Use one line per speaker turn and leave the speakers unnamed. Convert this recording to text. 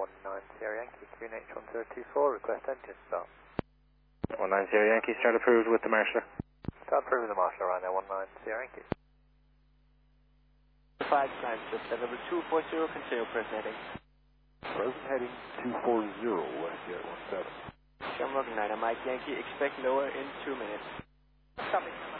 Sierra Yankee, 3H1024, request engine start.
19 Sierra Yankee, start approved with the marshaller.
Start approving the marshaller around there, 19 Sierra Yankee.
5 times, just number 240, continue present heading.
Present heading 240, West Sierra 17.
Shamrock 9, Mike Yankee, expect lower in 2 minutes.
Copy.